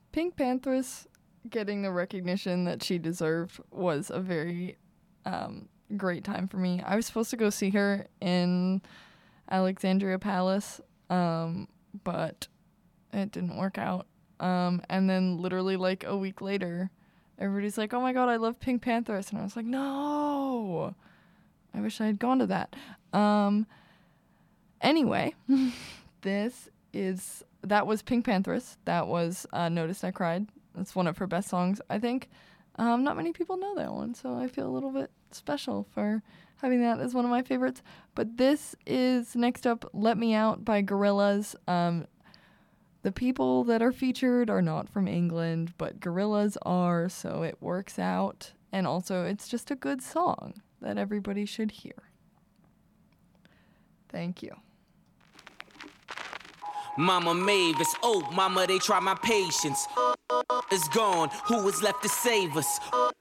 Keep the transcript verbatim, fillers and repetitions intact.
Pink Pantheress getting the recognition that she deserved was a very um, great time for me. I was supposed to go see her in Alexandria Palace, um, but it didn't work out. Um, and then literally like a week later, everybody's like, oh my god, I love Pink Pantheress. And I was like, no, I wish I had gone to that. Um, anyway, this is, that was Pink Pantheress. That was uh, Noticed I Cried. That's one of her best songs, I think. Um, not many people know that one, so I feel a little bit special for having that as one of my favorites. But this is, next up, Let Me Out by Gorillaz. Um, the people that are featured are not from England, but Gorillaz are, so it works out. And also, it's just a good song that everybody should hear. Thank you. Mama Mavis, oh mama, they try my patience. Is gone, who is left to save us?